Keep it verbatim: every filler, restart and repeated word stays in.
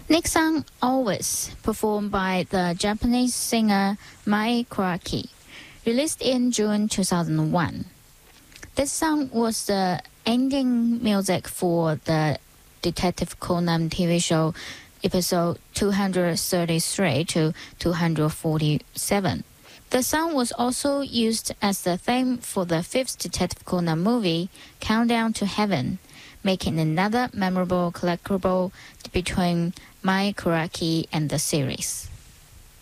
Next song, Always, performed by the Japanese singer Mai Kuraki, released in June two thousand one. This song was the ending music for the Detective Conan T V show episode two thirty-three to two forty-seven. The song was also used as the theme for the fifth Detective Conan movie, Countdown to Heaven, making another memorable collectible between Mai Kuraki and the series.